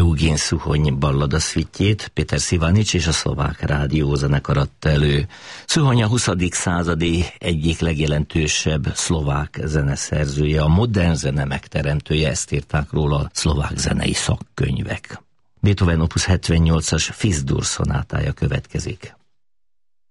Dugin Szuhony ballada szvitjét Péter Szivanics és a Szlovák Rádió zenekar adta elő. Szuhony a 20. századi egyik legjelentősebb szlovák zeneszerzője, a modern zene megteremtője, ezt írták róla a szlovák zenei szakkönyvek. Beethoven opus 78-as Fis-dur szonátája következik.